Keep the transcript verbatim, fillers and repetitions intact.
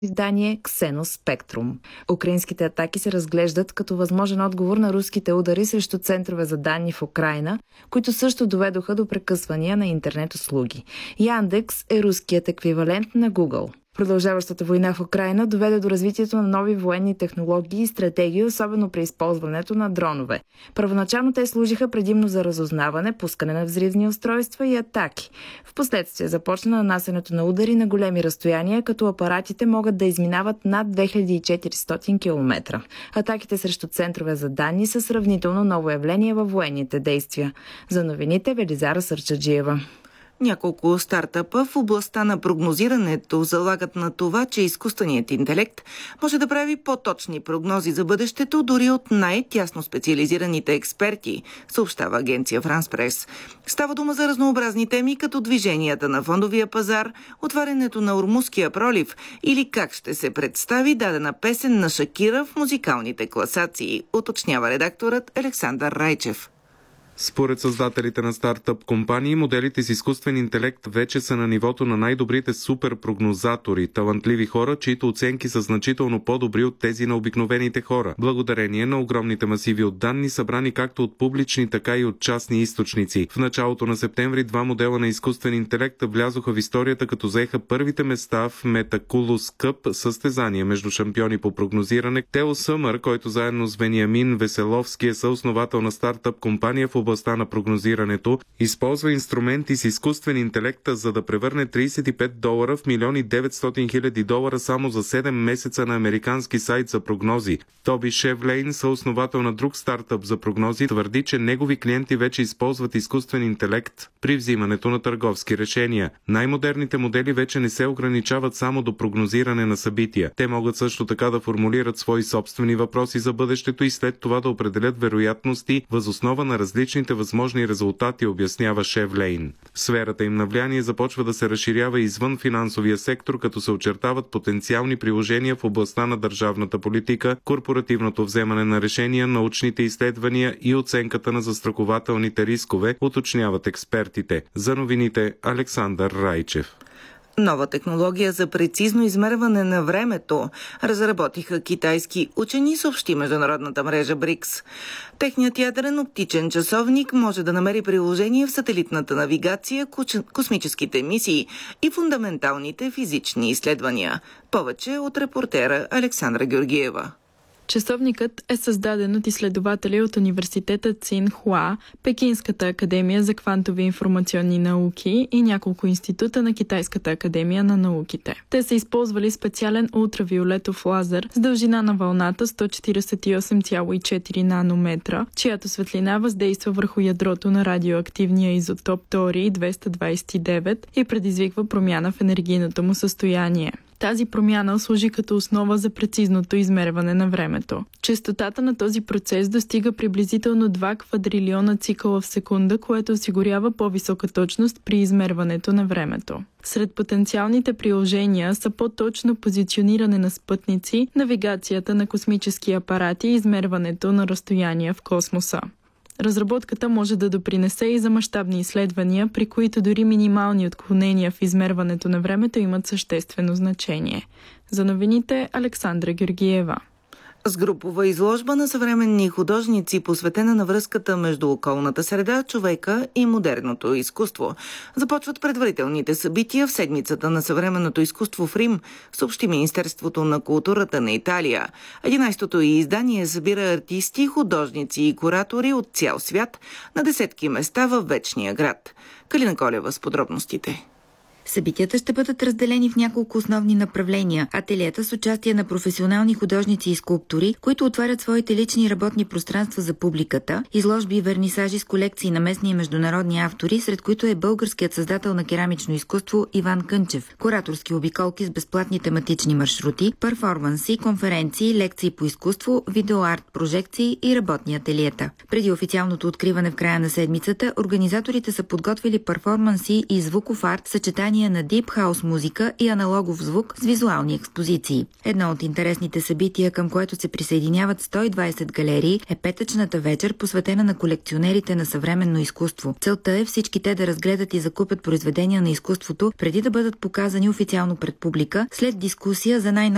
издание Ксенос Спектрум. Украинските атаки се разглеждат като възможен отговор на руските удари срещу центрове за данни в Украйна, които също доведоха до прекъсвания на интернет услуги. Яндекс е руският еквивалент на Google. Продължаващата война в Украйна доведе до развитието на нови военни технологии и стратегии, особено при използването на дронове. Първоначално те служиха предимно за разузнаване, пускане на взривни устройства и атаки. Впоследствие започна нанасянето на удари на големи разстояния, като апаратите могат да изминават над две хиляди и четиристотин километра. Атаките срещу центрове за данни са сравнително ново явление във военните действия. За новините Велизара Сърчаджиева. Няколко стартъпа в областта на прогнозирането залагат на това, че изкуственият интелект може да прави по-точни прогнози за бъдещето дори от най-тясно специализираните експерти, съобщава агенция Франс Прес. Става дума за разнообразни теми, като движенията на фондовия пазар, отварянето на Ормузския пролив или как ще се представи дадена песен на Шакира в музикалните класации, уточнява редакторът Александър Райчев. Според създателите на стартъп компании, моделите с изкуствен интелект вече са на нивото на най-добрите суперпрогнозатори, талантливи хора, чието оценки са значително по-добри от тези на обикновените хора, благодарение на огромните масиви от данни, събрани както от публични, така и от частни източници. В началото на септември два модела на изкуствен интелект влязоха в историята, като заеха първите места в Metaculus Cup, състезание между шампиони по прогнозиране. Тео Съмър, който заедно с Вениамин Веселовски е съосновател на стартъп компания в областта на прогнозирането, използва инструменти с изкуствен интелект, за да превърне трийсет и пет долара в милион и деветстотин хиляди долара само за седем месеца на американски сайт за прогнози. Тоби Шевлейн, съосновател на друг стартъп за прогнози, твърди, че негови клиенти вече използват изкуствен интелект при взимането на търговски решения. Най-модерните модели вече не се ограничават само до прогнозиране на събития. Те могат също така да формулират свои собствени въпроси за бъдещето и след това да определят вероятности въз основа на различни възможни резултати, обяснява Шевлейн. Сферата им на влияние започва да се разширява извън финансовия сектор, като се очертават потенциални приложения в областта на държавната политика, корпоративното вземане на решения, научните изследвания и оценката на застрахователните рискове, уточняват експертите. За новините Александър Райчев. Нова технология за прецизно измерване на времето разработиха китайски учени, съобщи международната мрежа БРИКС. Техният ядрен оптичен часовник може да намери приложение в сателитната навигация, космическите мисии и фундаменталните физични изследвания. Повече от репортера Александра Георгиева. Часовникът е създаден от изследователи от университета Цинхуа, Пекинската академия за квантови информационни науки и няколко института на Китайската академия на науките. Те са използвали специален ултравиолетов лазер с дължина на вълната сто четиридесет и осем цяло и четири нанометра, чиято светлина въздейства върху ядрото на радиоактивния изотоп торий двеста двадесет и девет и предизвиква промяна в енергийното му състояние. Тази промяна служи като основа за прецизното измерване на времето. Честотата на този процес достига приблизително два квадрилиона цикъла в секунда, което осигурява по-висока точност при измерването на времето. Сред потенциалните приложения са по-точно позициониране на спътници, навигацията на космически апарати и измерването на разстояния в космоса. Разработката може да допринесе и за мащабни изследвания, при които дори минимални отклонения в измерването на времето имат съществено значение. За новините Александра Георгиева. С групова изложба на съвременни художници, посветена на връзката между околната среда, човека и модерното изкуство. Започват предварителните събития в седмицата на съвременното изкуство в Рим, съобщи Министерството на културата на Италия. единадесетото издание събира артисти, художници и куратори от цял свят на десетки места във вечния град. Калина Колева с подробностите. Събитията ще бъдат разделени в няколко основни направления. Ателиета с участие на професионални художници и скулптори, които отварят своите лични работни пространства за публиката, изложби и вернисажи с колекции на местни и международни автори, сред които е българският създател на керамично изкуство Иван Кънчев, кураторски обиколки с безплатни тематични маршрути, перформанси, конференции, лекции по изкуство, видеоарт, прожекции и работни ателиета. Преди официалното откриване в края на седмицата, организаторите са подготвили перформанси и звуков арт, съчетание на дип хаус музика и аналогов звук с визуални експозиции. Едно от интересните събития, към което се присъединяват сто и двадесет галерии, е петъчната вечер, посветена на колекционерите на съвременно изкуство. Целта е всички те да разгледат и закупят произведения на изкуството, преди да бъдат показани официално пред публика, след дискусия за най-новите